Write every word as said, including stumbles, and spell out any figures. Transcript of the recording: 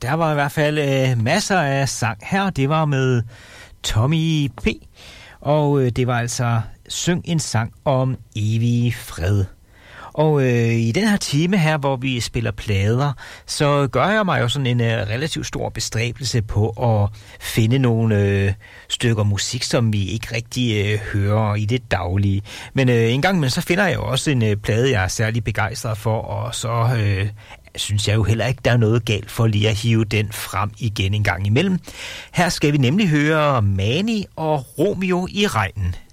der var i hvert fald øh, masser af sang her. Det var med Tommy P. Og øh, det var altså Syng en sang om evig fred. Og øh, i den her time her, hvor vi spiller plader, så gør jeg mig jo sådan en øh, relativt stor bestræbelse på at finde nogle øh, stykker musik, som vi ikke rigtig øh, hører i det daglige. Men øh, en gang imellem, så finder jeg jo også en øh, plade, jeg er særlig begejstret for, og så øh, synes jeg jo heller ikke, der er noget galt for lige at hive den frem igen en gang imellem. Her skal vi nemlig høre Mani og Romeo i regnen.